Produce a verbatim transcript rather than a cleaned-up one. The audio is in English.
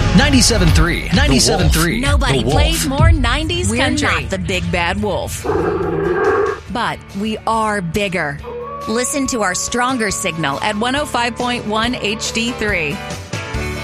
ninety-seven point three. ninety-seven point three. Nobody plays more nineties We're country. not the big bad wolf. But we are bigger. Listen to our stronger signal at one oh five point one H D three.